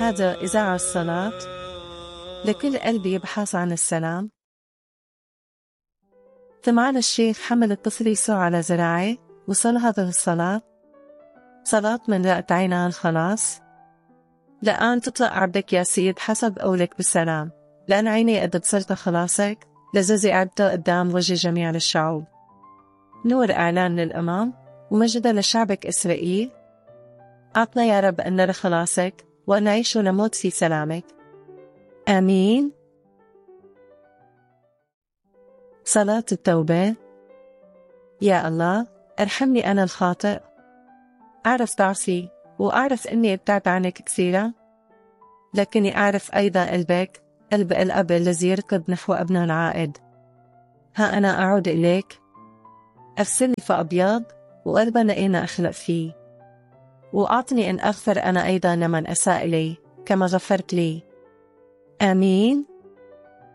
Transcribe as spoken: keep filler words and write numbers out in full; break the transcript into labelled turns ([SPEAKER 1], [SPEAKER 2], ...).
[SPEAKER 1] هذا إذاعة الصلاة لكل قلب يبحث عن السلام. سمعنا الشيخ حمل الطفل يسوع على ذراعه، وصل هذه الصلاة صلاة من رأت عينها الخلاص. لآن تطلق عبدك يا سيد حسب قولك بالسلام، لأن عيني قد بصرت خلاصك لذي عبده قدام وجه جميع الشعوب. نور إعلان للأمام ومجد لشعبك إسرائيل. أعطنا يا رب أن نرى خلاصك وأن نعيش ونموت في سلامك. آمين. صلاة التوبة. يا الله ارحمني أنا الخاطئ. أعرف ضعفي وأعرف أني ابتعد عنك كثيرا، لكني أعرف أيضا قلبك، قلب الأب الذي يركض نحو ابنه العائد. ها أنا أعود إليك، أغسلني فأبيض وقلبا نقينا أخلق فيه، وأعطني أن أغفر أنا أيضا لمن أساء لي كما غفرت لي. آمين.